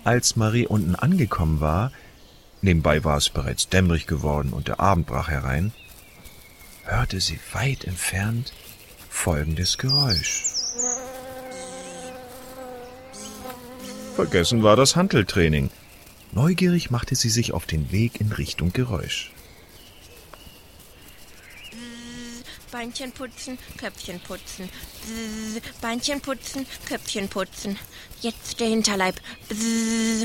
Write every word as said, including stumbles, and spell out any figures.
Als Marie unten angekommen war, nebenbei war es bereits dämmerig geworden und der Abend brach herein, hörte sie weit entfernt folgendes Geräusch. Vergessen war das Hanteltraining. Neugierig machte sie sich auf den Weg in Richtung Geräusch. Beinchen putzen, Köpfchen putzen. Bzzz, Beinchen putzen, Köpfchen putzen. Jetzt der Hinterleib. Bzzz,